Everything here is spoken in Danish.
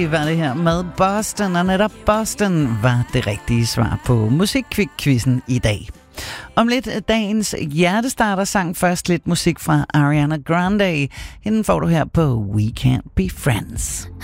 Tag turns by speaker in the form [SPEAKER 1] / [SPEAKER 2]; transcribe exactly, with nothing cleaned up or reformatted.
[SPEAKER 1] Det var det her med Boston, og netop Boston var det rigtige svar på Musikkvik-quizzen i dag. Om lidt dagens hjertestarter sang først lidt musik fra Ariana Grande. Hende får du her på We Can't Be Friends.